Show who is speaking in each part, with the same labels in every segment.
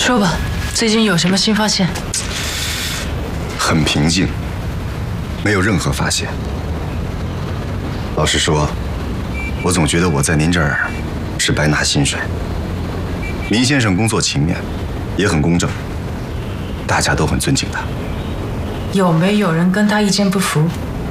Speaker 1: 说吧，最近有什么新发现？
Speaker 2: 很平静，没有任何发现。老实说，我总觉得我在您这儿是白拿薪水。林先生工作勤勉，也很公正，大家都很尊敬他。
Speaker 1: 有没有人跟他意见不符？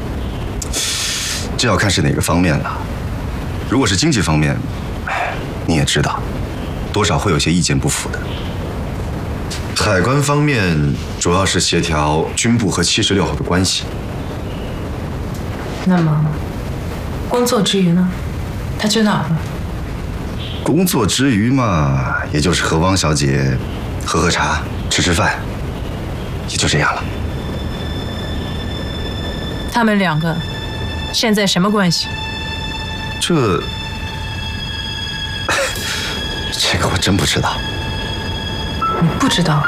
Speaker 2: 这要看是哪个方面了。如果是经济方面，你也知道，多少会有些意见不符的。海关方面主要是协调军部和76号的关系。
Speaker 1: 那么，工作之余呢？他去哪儿了？
Speaker 2: 工作之余嘛，也就是和汪小姐喝茶、吃饭，也就这样了。
Speaker 1: 他们两个现在什么关系？
Speaker 2: 这个我真不知道。
Speaker 1: 你不知道？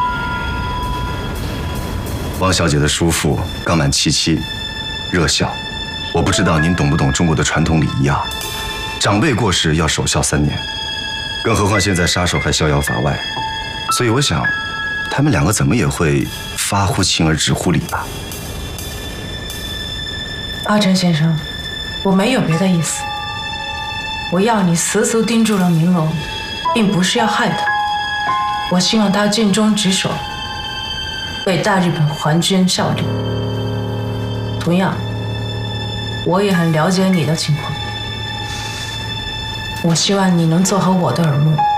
Speaker 2: 汪小姐的叔父刚满77，热孝。我不知道您懂不懂中国的传统礼仪啊？长辈过世要守孝3年，更何况现在杀手还逍遥法外，所以我想，他们两个怎么也会发乎情而止乎礼吧。
Speaker 1: 阿成先生，我没有别的意思，我要你死死盯住了明龙，并不是要害他，我希望他尽忠职守，为大日本皇军效力。同样，我也很了解你的情况，我希望你能做好我的耳目。